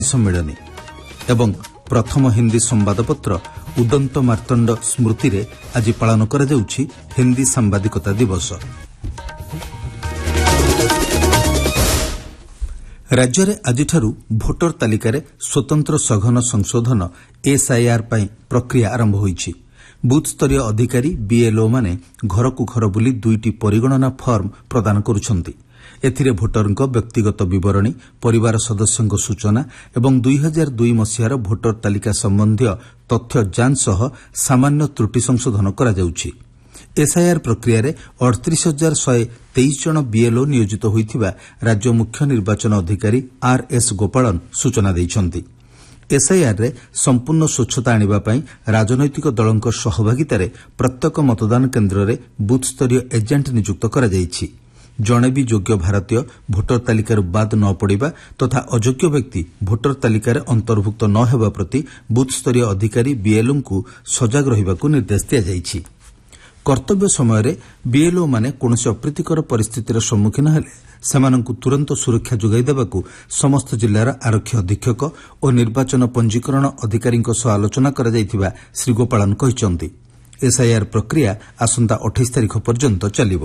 ସମ୍ମିଳନୀ ଏବଂ ପ୍ରଥମ ହିନ୍ଦୀ ସମ୍ବାଦପତ୍ର ଉଦନ୍ତ ମାର୍ତ୍ତଣ୍ଡ ସ୍ମୃତିରେ ଆଜି ପାଳନ କରାଯାଉଛି ହିନ୍ଦୀ ସାମ୍ବାଦିକତା ଦିବସ। ରାଜ୍ୟରେ ଆଜିଠାରୁ ଭୋଟର ତାଲିକାରେ ସ୍ୱତନ୍ତ୍ର ସଘନ ସଂଶୋଧନ ଏସ୍ଆଇଆର୍ ପାଇଁ ପ୍ରକ୍ରିୟା ଆରମ୍ଭ ହୋଇଛି। ବୁଥସ୍ତରୀୟ ଅଧିକାରୀ ବିଏଲ୍ଓମାନେ ଘରକୁ ଘର ବୁଲି 2ଟି ପରିଗଣନା ଫର୍ମ ପ୍ରଦାନ କରୁଛନ୍ତି। ଏଥିରେ ଭୋଟରଙ୍କ ବ୍ୟକ୍ତିଗତ ବିବରଣୀ, ପରିବାର ସଦସ୍ୟଙ୍କ ସୂଚନା ଏବଂ 2002 ମସିହାର ଭୋଟର ତାଲିକା ସମ୍ବନ୍ଧୀୟ ତଥ୍ୟ ଯାଞ୍ଚ ସହ ସାମାନ୍ୟ ତ୍ରୁଟି ସଂଶୋଧନ କରାଯାଉଛି। ଏସ୍ଆଇଆର୍ ପ୍ରକ୍ରିୟାରେ 38,123 ଜଣ ବିଏଲ୍ଓ ନିୟୋଜିତ ହୋଇଥିବା ରାଜ୍ୟ ମୁଖ୍ୟ ନିର୍ବାଚନ ଅଧିକାରୀ ଆର୍ଏସ୍ ଗୋପାଳନ୍ ସୂଚନା ଦେଇଛନ୍ତି। ଏସ୍ଆଇଆର୍ରେ ସମ୍ପୂର୍ଣ୍ଣ ସ୍ୱଚ୍ଛତା ଆଣିବା ପାଇଁ ରାଜନୈତିକ ଦଳଙ୍କ ସହଭାଗିତାରେ ପ୍ରତ୍ୟେକ ମତଦାନ କେନ୍ଦ୍ରରେ ବୁଥସ୍ତରୀୟ ଏଜେଣ୍ଟ ନିଯୁକ୍ତ କରାଯାଇଛି। ଜଣେ ବି ଯୋଗ୍ୟ ଭାରତୀୟ ଭୋଟର ତାଲିକାରୁ ବାଦ୍ ନ ପଡ଼ିବା ତଥା ଅଯୋଗ୍ୟ ବ୍ୟକ୍ତି ଭୋଟର ତାଲିକାରେ ଅନ୍ତର୍ଭୁକ୍ତ ନ ହେବା ପ୍ରତି ବୁଥସ୍ତରୀୟ ଅଧିକାରୀ ବିଏଲ୍ଓଙ୍କୁ ସଜାଗ ରହିବାକୁ ନିର୍ଦ୍ଦେଶ ଦିଆଯାଇଛି। କର୍ତ୍ତବ୍ୟ ସମୟରେ ବିଏଲ୍ଓମାନେ କୌଣସି ଅପ୍ରୀତିକର ପରିସ୍ଥିତିର ସମ୍ମୁଖୀନ ହେଲେ ସେମାନଙ୍କୁ ତୁରନ୍ତ ସୁରକ୍ଷା ଯୋଗାଇ ଦେବାକୁ ସମସ୍ତ ଜିଲ୍ଲାର ଆରକ୍ଷୀ ଅଧୀକ୍ଷକ ଓ ନିର୍ବାଚନ ପଞ୍ଜୀକରଣ ଅଧିକାରୀଙ୍କ ସହ ଆଲୋଚନା କରାଯାଇଥିବା ଶ୍ରୀ ଗୋପାଳନ୍ କହିଛନ୍ତି। ଏସ୍ଆଇଆର୍ ପ୍ରକ୍ରିୟା ଆସନ୍ତା 28 ତାରିଖ ପର୍ଯ୍ୟନ୍ତ ଚାଲିବ।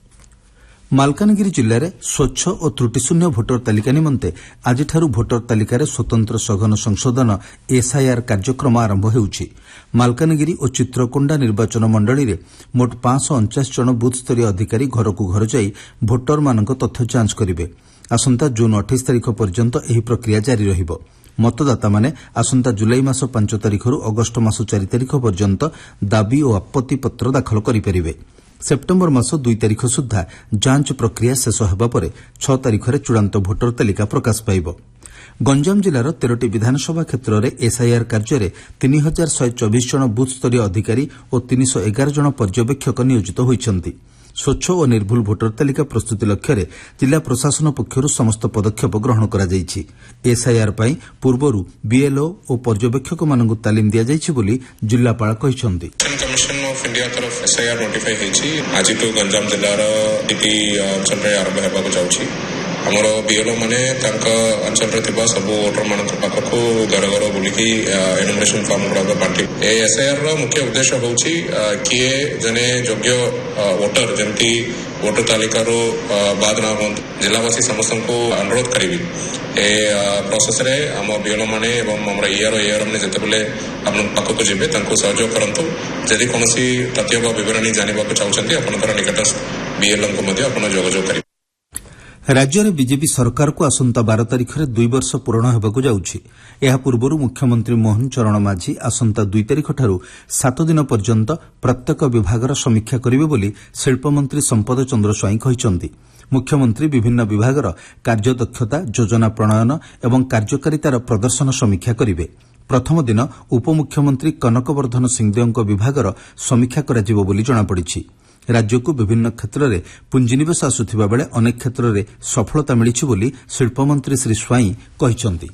ମାଲକାନଗିରି ଜିଲ୍ଲାରେ ସ୍ୱଚ୍ଛ ଓ ତ୍ରୁଟିଶୂନ୍ୟ ଭୋଟର ତାଲିକା ନିମନ୍ତେ ଆଜିଠାରୁ ଭୋଟର ତାଲିକାରେ ସ୍ୱତନ୍ତ୍ର ସଘନ ସଂଶୋଧନ ଏସ୍ଆଇଆର୍ କାର୍ଯ୍ୟକ୍ରମ ଆରମ୍ଭ ହେଉଛି। ମାଲକାନଗିରି ଓ ଚିତ୍ରକୋଣ୍ଡା ନିର୍ବାଚନ ମଣ୍ଡଳୀରେ ମୋଟ 549 ଜଣ ବୁଥସ୍ତରୀୟ ଅଧିକାରୀ ଘରକୁ ଘର ଯାଇ ଭୋଟରମାନଙ୍କ ତଥ୍ୟ ଯାଞ୍ଚ କରିବେ। ଆସନ୍ତା ଜୁନ୍ 28 ତାରିଖ ପର୍ଯ୍ୟନ୍ତ ଏହି ପ୍ରକ୍ରିୟା ଜାରି ରହିବ। ମତଦାତାମାନେ ଆସନ୍ତା ଜୁଲାଇ ମାସ 5 ତାରିଖରୁ ଅଗଷ୍ଟ ମାସ 4 ତାରିଖ ପର୍ଯ୍ୟନ୍ତ ଦାବି ଓ ଆପତ୍ତି ପତ୍ର ଦାଖଲ କରିପାରିବେ। ସେପ୍ଟେମ୍ବର ମାସ 2 ତାରିଖ ସୁଦ୍ଧା ଯାଞ୍ଚ ପ୍ରକ୍ରିୟା ଶେଷ ହେବା ପରେ 6 ତାରିଖରେ ଚୂଡ଼ାନ୍ତ ଭୋଟର ତାଲିକା ପ୍ରକାଶ ପାଇବ। ଗଞ୍ଜାମ ଜିଲ୍ଲାର 13ଟି ବିଧାନସଭା କ୍ଷେତ୍ରରେ ଏସ୍ଆଇଆର୍ କାର୍ଯ୍ୟରେ 3,124 ଜଣ ବୁଥସ୍ତରୀୟ ଅଧିକାରୀ ଓ 311 ଜଣ ପର୍ଯ୍ୟବେକ୍ଷକ ନିୟୋଜିତ ହୋଇଛନ୍ତି। ସ୍ୱଚ୍ଛ ଓ ନିର୍ଭୁଲ ଭୋଟର ତାଲିକା ପ୍ରସ୍ତୁତି ଲକ୍ଷ୍ୟରେ ଜିଲ୍ଲା ପ୍ରଶାସନ ପକ୍ଷରୁ ସମସ୍ତ ପଦକ୍ଷେପ ଗ୍ରହଣ କରାଯାଇଛି। ଏସ୍ଆଇଆର୍ ପାଇଁ ପୂର୍ବରୁ ବିଏଲ୍ଓ ଓ ପର୍ଯ୍ୟବେକ୍ଷକମାନଙ୍କୁ ତାଲିମ ଦିଆଯାଇଛି ବୋଲି ଜିଲ୍ଲାପାଳ କହିଛନ୍ତି। इंडिया तरफ एसआईआर नोटिफाई होती आज गंजाम जिलार टी अंचल आरंभ होगा जाऊँगी। आमर बीएलओ मैंने अंचल सब वोटर मान पाखक घर घर बुलिकी एनुमरेशन फॉर्म गुड़ाक बांटी। एसआईआर मुख्य उद्देश्य हूँ किए जने योग्य वोटर जमती वोटर तालिकार बाद न हूँ जिलावासी समस्त को अनुरोध करी ए प्रोसेस रे आम बीएलओ मैंने एआर मैंने जिते आप पाखक जी सहयोग करूँ। जदि कौन तथ्य बरणी जानवा चाहते आपंकर निकटस्थ बीएलओ को जोगाजोग करेंगे। ରାଜ୍ୟରେ ବିଜେପି ସରକାରକୁ ଆସନ୍ତା 12 ତାରିଖରେ 2 ବର୍ଷ ପୂରଣ ହେବାକୁ ଯାଉଛି। ଏହା ପୂର୍ବରୁ ମୁଖ୍ୟମନ୍ତ୍ରୀ ମୋହନ ଚରଣ ମାଝୀ ଆସନ୍ତା 2 ତାରିଖଠାରୁ 7 ଦିନ ପର୍ଯ୍ୟନ୍ତ ପ୍ରତ୍ୟେକ ବିଭାଗର ସମୀକ୍ଷା କରିବେ ବୋଲି ଶିଳ୍ପମନ୍ତ୍ରୀ ସମ୍ପଦ ଚନ୍ଦ୍ର ସ୍ୱାଇଁ କହିଛନ୍ତି। ମୁଖ୍ୟମନ୍ତ୍ରୀ ବିଭିନ୍ନ ବିଭାଗର କାର୍ଯ୍ୟଦକ୍ଷତା, ଯୋଜନା ପ୍ରଣୟନ ଏବଂ କାର୍ଯ୍ୟକାରିତାର ପ୍ରଦର୍ଶନ ସମୀକ୍ଷା କରିବେ। ପ୍ରଥମ ଦିନ ଉପମୁଖ୍ୟମନ୍ତ୍ରୀ କନକବର୍ଦ୍ଧନ ସିଂହଦେଓଙ୍କ ବିଭାଗର ସମୀକ୍ଷା କରାଯିବ ବୋଲି ଜଣାପଡ଼ିଛି। ରାଜ୍ୟକୁ ବିଭିନ୍ନ କ୍ଷେତ୍ରରେ ପୁଞ୍ଜିନିବେଶ ଆସୁଥିବା ବେଳେ ଅନେକ କ୍ଷେତ୍ରରେ ସଫଳତା ମିଳିଛି ବୋଲି ଶିଳ୍ପମନ୍ତ୍ରୀ ଶ୍ରୀ ସ୍ୱାଇଁ କହିଛନ୍ତି।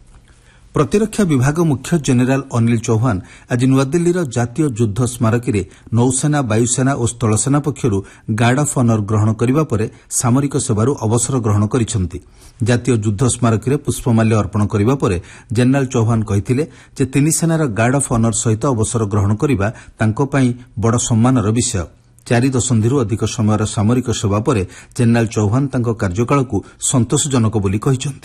ପ୍ରତିରକ୍ଷା ବିଭାଗ ମୁଖ୍ୟ ଜେନେରାଲ ଅନିଲ ଚୌହାନ ଆଜି ନୂଆଦିଲ୍ଲୀର ଜାତୀୟ ଯୁଦ୍ଧ ସ୍ମାରକୀରେ ନୌସେନା, ବାୟୁସେନା ଓ ସ୍ଥଳସେନା ପକ୍ଷରୁ ଗାର୍ଡ ଅଫ୍ ଅନର ଗ୍ରହଣ କରିବା ପରେ ସାମରିକ ସେବାରୁ ଅବସର ଗ୍ରହଣ କରିଛନ୍ତି। ଜାତୀୟ ଯୁଦ୍ଧ ସ୍ମାରକୀରେ ପୁଷ୍ପମାଲ୍ୟ ଅର୍ପଣ କରିବା ପରେ ଜେନେରାଲ ଚୌହାନ କହିଥିଲେ ଯେ 3 ସେନାର ଗାର୍ଡ ଅଫ୍ ଅନର ସହିତ ଅବସର ଗ୍ରହଣ କରିବା ତାଙ୍କ ପାଇଁ ବଡ଼ ସମ୍ମାନର ବିଷୟ। 4 ଦଶନ୍ଧିରୁ ଅଧିକ ସମୟର ସାମରିକ ସେବା ପରେ ଜେନେରାଲ ଚୌହାନ ତାଙ୍କ କାର୍ଯ୍ୟକାଳକୁ ସନ୍ତୋଷଜନକ ବୋଲି କହିଛନ୍ତି।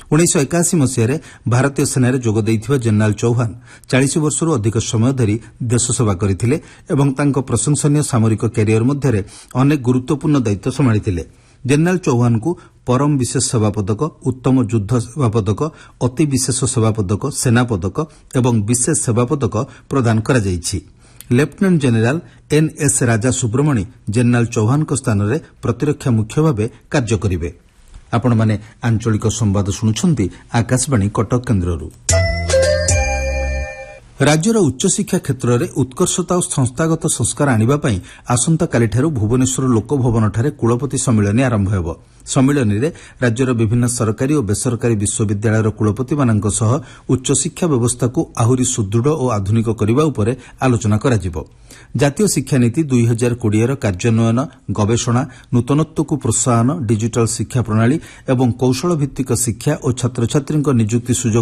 1981 ମସିହାରେ ଭାରତୀୟ ସେନାରେ ଯୋଗ ଦେଇଥିବା ଜେନେରାଲ ଚୌହାନ 40 ବର୍ଷରୁ ଅଧିକ ସମୟ ଧରି ଦେଶସେବା କରିଥିଲେ ଏବଂ ତାଙ୍କ ପ୍ରଶଂସନୀୟ ସାମରିକ କ୍ୟାରିୟର ମଧ୍ୟରେ ଅନେକ ଗୁରୁତ୍ୱପୂର୍ଣ୍ଣ ଦାୟିତ୍ୱ ସମ୍ଭାଳିଥିଲେ। ଜେନେରାଲ ଚୌହାନଙ୍କୁ ପରମ ବିଶେଷ ସେବା ପଦକ, ଉତ୍ତମ ଯୁଦ୍ଧ ସେବା ପଦକ, ଅତି ବିଶେଷ ସେବା ପଦକ, ସେନା ପଦକ ଏବଂ ବିଶେଷ ସେବା ପଦକ ପ୍ରଦାନ କରାଯାଇଛି। ଲେଫ୍ଟନାଣ୍ଟ ଜେନେରାଲ ଏନ୍ଏସ୍ ରାଜା ସୁବ୍ରମଣି ଜେନେରାଲ ଚୌହାନଙ୍କ ସ୍ଥାନରେ ପ୍ରତିରକ୍ଷା ମୁଖ୍ୟ ଭାବେ କାର୍ଯ୍ୟ କରିବେ। ଆପଣମାନେ ଆଞ୍ଚଳିକ ସମ୍ବାଦ ଶୁଣୁଛନ୍ତି ଆକାଶବାଣୀ କଟକ କେନ୍ଦ୍ରରୁ। ରାଜ୍ୟର ଉଚ୍ଚଶିକ୍ଷା କ୍ଷେତ୍ରରେ ଉତ୍କର୍ଷତା ଓ ସଂସ୍ଥାଗତ ସଂସ୍କାର ଆଣିବା ପାଇଁ ଆସନ୍ତାକାଲିଠାରୁ ଭୁବନେଶ୍ୱର ଲୋକଭବନଠାରେ କୁଳପତି ସମ୍ମିଳନୀ ଆରମ୍ଭ ହେବ। ସମ୍ମିଳନୀରେ ରାଜ୍ୟର ବିଭିନ୍ନ ସରକାରୀ ଓ ବେସରକାରୀ ବିଶ୍ୱବିଦ୍ୟାଳୟର କୁଳପତିମାନଙ୍କ ସହ ଉଚ୍ଚଶିକ୍ଷା ବ୍ୟବସ୍ଥାକୁ ଆହୁରି ସୁଦୃଢ଼ ଓ ଆଧୁନିକ କରିବା ଉପରେ ଆଲୋଚନା କରାଯିବ। ଜାତୀୟ ଶିକ୍ଷାନୀତି 2020ର କାର୍ଯ୍ୟାନ୍ୱୟନ, ଗବେଷଣା, ନୂତନତ୍ୱକୁ ପ୍ରୋତ୍ସାହନ, ଡିଜିଟାଲ ଶିକ୍ଷା ପ୍ରଣାଳୀ ଏବଂ କୌଶଳ ଭିତ୍ତିକ ଶିକ୍ଷା ଓ ଛାତ୍ରଛାତ୍ରୀଙ୍କ ନିଯୁକ୍ତି ସୁଯୋଗ